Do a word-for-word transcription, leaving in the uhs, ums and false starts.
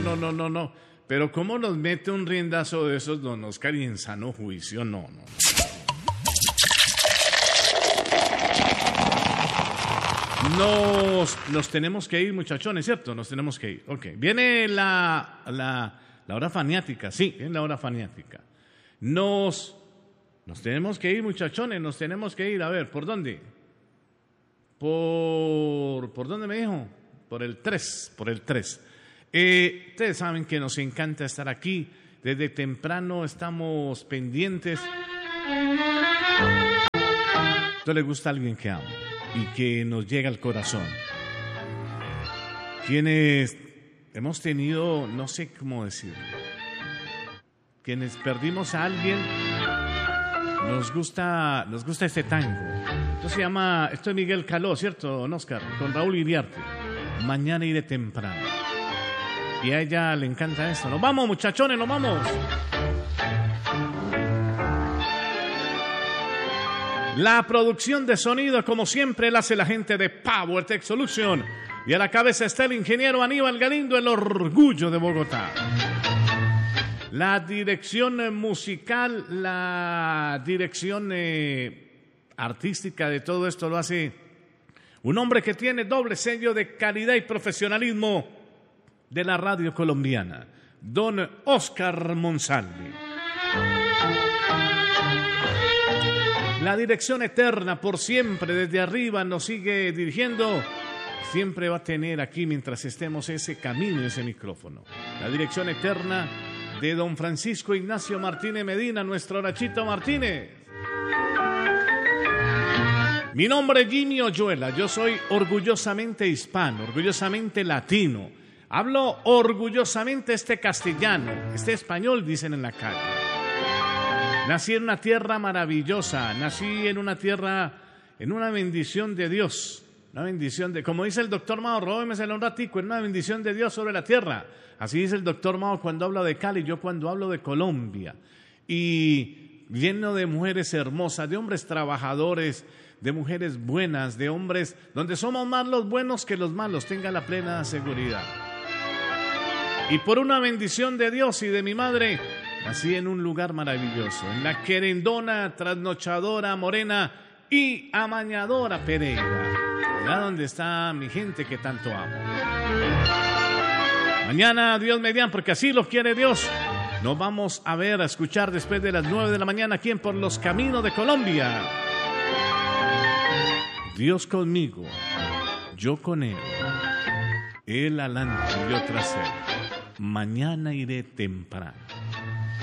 no, no, no, no. Pero ¿cómo nos mete un riendazo de esos, don Oscar, y en sano juicio? No, no. Nos, nos tenemos que ir, muchachones, ¿cierto? Nos tenemos que ir. Ok, viene la, la, la hora faniática, sí, es la hora faniática. Nos, nos tenemos que ir, muchachones, nos tenemos que ir. A ver, ¿por dónde? Por, ¿por dónde me dijo? Por el tres, por el tres. Eh, ustedes saben que nos encanta estar aquí. Desde temprano estamos pendientes. ¿Esto le gusta a alguien que ama y que nos llega al corazón? Quienes hemos tenido, no sé cómo decirlo, quienes perdimos a alguien, nos gusta, nos gusta este tango. Esto se llama, esto es Miguel Caló, ¿cierto, don Oscar? Con Raúl Iriarte. Mañana iré temprano. Y a ella le encanta esto. Nos vamos, muchachones, nos vamos. La producción de sonido, como siempre, la hace la gente de Power Tech Solution. Y a la cabeza está el ingeniero Aníbal Galindo, el orgullo de Bogotá. La dirección musical, la dirección eh, artística de todo esto lo hace un hombre que tiene doble sello de calidad y profesionalismo de la radio colombiana, don Oscar Monsalve. La dirección eterna, por siempre, desde arriba nos sigue dirigiendo. Siempre va a tener aquí, mientras estemos, ese camino, ese micrófono. La dirección eterna de don Francisco Ignacio Martínez Medina, nuestro Nachito Martínez. Mi nombre es Jimmy Oyuela, yo soy orgullosamente hispano, orgullosamente latino. Hablo orgullosamente este castellano, este español, dicen en la calle. Nací en una tierra maravillosa, nací en una tierra, en una bendición de Dios, una bendición de, como dice el doctor Mao, róbemeselo un ratico, en una bendición de Dios sobre la tierra. Así dice el doctor Mao cuando habla de Cali, yo cuando hablo de Colombia. Y lleno de mujeres hermosas, de hombres trabajadores, de mujeres buenas, de hombres donde somos más los buenos que los malos, tenga la plena seguridad. Y por una bendición de Dios y de mi madre, nací en un lugar maravilloso, en la querendona, trasnochadora, morena y amañadora Pereira, allá donde está mi gente que tanto amo. Mañana, Dios mediante, porque así lo quiere Dios, nos vamos a ver, a escuchar después de las nueve de la mañana aquí en Por los Caminos de Colombia. Dios conmigo, yo con Él, Él adelante y yo tras Él. Mañana iré temprano.